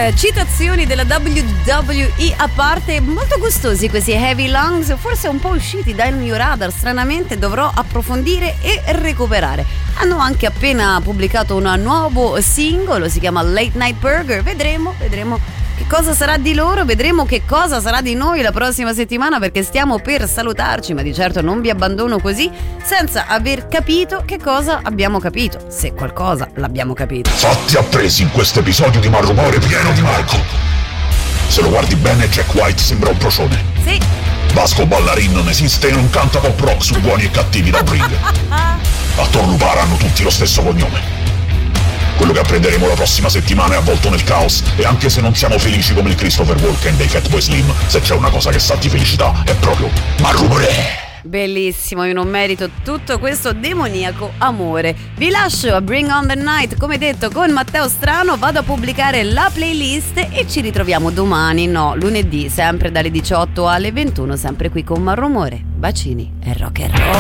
Citazioni della WWE a parte, molto gustosi questi Heavy Lungs, forse un po' usciti dal mio radar, stranamente dovrò approfondire e recuperare. Hanno anche appena pubblicato un nuovo singolo, si chiama Late Night Burger, vedremo che cosa sarà di loro, vedremo che cosa sarà di noi la prossima settimana, perché stiamo per salutarci, ma di certo non vi abbandono così senza aver capito che cosa abbiamo capito, se qualcosa l'abbiamo capito. Fatti appresi in questo episodio di Malrumore pieno di Marco. Se lo guardi bene, Jack White sembra un procione. Sì. Vasco Ballarin non esiste e non canta pop rock su buoni e cattivi da ring. A Torlupar hanno tutti lo stesso cognome. Quello che apprenderemo la prossima settimana è avvolto nel caos, e anche se non siamo felici come il Christopher Walken dei Fatboy Slim, se c'è una cosa che sa di felicità è proprio Malrumore. Bellissimo, io non merito tutto questo demoniaco amore. Vi lascio a Bring on the Night, come detto, con Matteo Strano. Vado a pubblicare la playlist e ci ritroviamo domani, no, lunedì, sempre dalle 18 alle 21, sempre qui con Malrumore. Bacini e rock and roll.